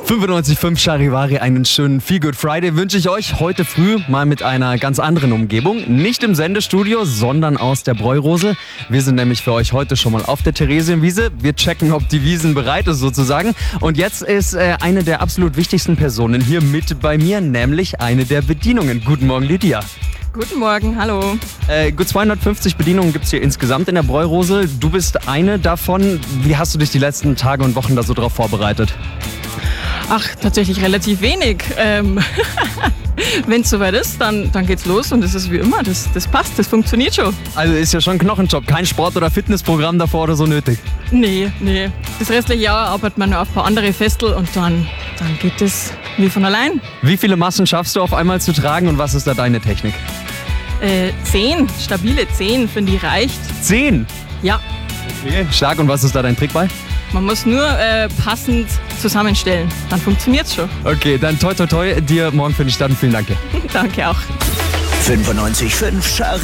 95.5 Charivari, einen schönen Feel Good Friday wünsche ich euch heute früh mal mit einer ganz anderen Umgebung. Nicht im Sendestudio, sondern aus der Bräurose. Wir sind nämlich für euch heute schon mal auf der Theresienwiese. Wir checken, ob die Wiesen bereit ist sozusagen. Und jetzt ist eine der absolut wichtigsten Personen hier mit bei mir, nämlich eine der Bedienungen. Guten Morgen, Lydia. Guten Morgen, hallo. Gut 250 Bedienungen gibt es hier insgesamt in der Bräurose. Du bist eine davon. Wie hast du dich die letzten Tage und Wochen da so drauf vorbereitet? Ach, tatsächlich relativ wenig. Wenn es soweit ist, dann geht's los und es ist wie immer, das passt, das funktioniert schon. Also ist ja schon ein Knochenjob, kein Sport- oder Fitnessprogramm davor oder so nötig? Nee. Das restliche Jahr arbeitet man nur auf ein paar andere Festel und dann geht es wie von allein. Wie viele Massen schaffst du auf einmal zu tragen und was ist da deine Technik? 10, stabile 10, finde ich reicht. 10? Ja. Okay. Stark, und was ist da dein Trick bei? Man muss nur passend zusammenstellen, dann funktioniert's schon. Okay, dann toi toi toi, dir morgen für den Start und vielen Dank. Danke auch. 95.5 Charivari.